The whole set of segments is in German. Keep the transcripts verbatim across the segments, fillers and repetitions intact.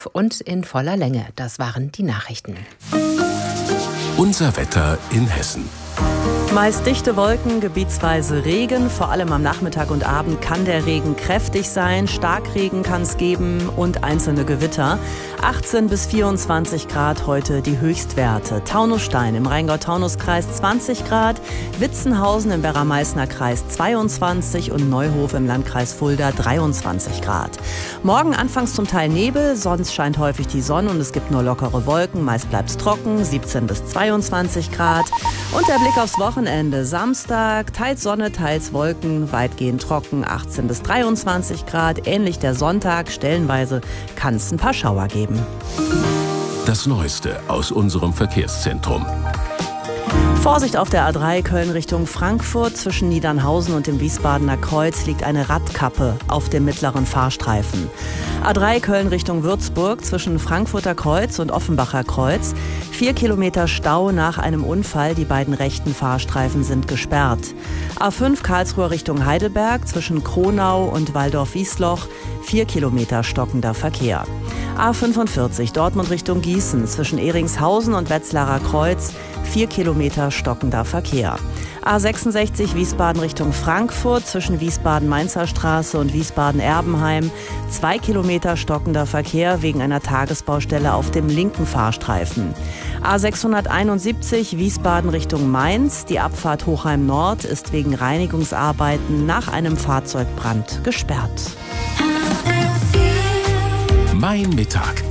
Und in voller Länge. Das waren die Nachrichten. Unser Wetter in Hessen. Meist dichte Wolken, gebietsweise Regen. Vor allem am Nachmittag und Abend kann der Regen kräftig sein. Starkregen kann es geben und einzelne Gewitter. achtzehn bis vierundzwanzig Grad heute die Höchstwerte. Taunusstein im Rheingau-Taunus-Kreis zwanzig Grad, Witzenhausen im Werra-Meißner-Kreis zweiundzwanzig und Neuhof im Landkreis Fulda dreiundzwanzig Grad. Morgen anfangs zum Teil Nebel, sonst scheint häufig die Sonne und es gibt nur lockere Wolken. Meist bleibt es trocken, siebzehn bis zweiundzwanzig Grad. Und der Blick aufs Wochenende. Samstag, teils Sonne, teils Wolken, weitgehend trocken, achtzehn bis dreiundzwanzig Grad. Ähnlich der Sonntag, stellenweise kann es ein paar Schauer geben. Das Neueste aus unserem Verkehrszentrum. Vorsicht auf der A drei Köln Richtung Frankfurt. Zwischen Niedernhausen und dem Wiesbadener Kreuz liegt eine Radkappe auf dem mittleren Fahrstreifen. A drei Köln Richtung Würzburg zwischen Frankfurter Kreuz und Offenbacher Kreuz. Vier Kilometer Stau nach einem Unfall. Die beiden rechten Fahrstreifen sind gesperrt. A fünf Karlsruhe Richtung Heidelberg zwischen Kronau und Waldorf-Wiesloch. Vier Kilometer stockender Verkehr. A fünfundvierzig Dortmund Richtung Gießen zwischen Ehringshausen und Wetzlarer Kreuz. Vier Kilometer stockender Verkehr. A sechsundsechzig Wiesbaden Richtung Frankfurt zwischen Wiesbaden-Mainzer Straße und Wiesbaden-Erbenheim. Zwei Kilometer stockender Verkehr wegen einer Tagesbaustelle auf dem linken Fahrstreifen. A sechshunderteinundsiebzig Wiesbaden Richtung Mainz. Die Abfahrt Hochheim Nord ist wegen Reinigungsarbeiten nach einem Fahrzeugbrand gesperrt. Mein Mittag.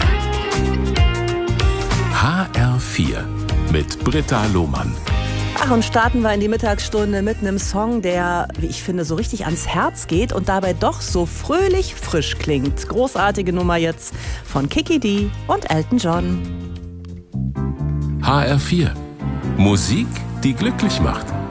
H R vier mit Britta Lohmann. Ach, und starten wir in die Mittagsstunde mit einem Song, der, wie ich finde, so richtig ans Herz geht und dabei doch so fröhlich frisch klingt. Großartige Nummer jetzt von Kiki Dee und Elton John. H R vier. Musik, die glücklich macht.